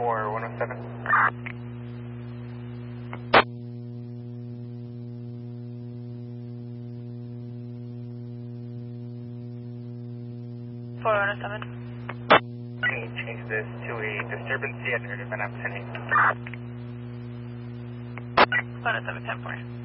for 107. 4107. Can you change this to a disturbance at narrative and I'm 10-8? 107, 10-4.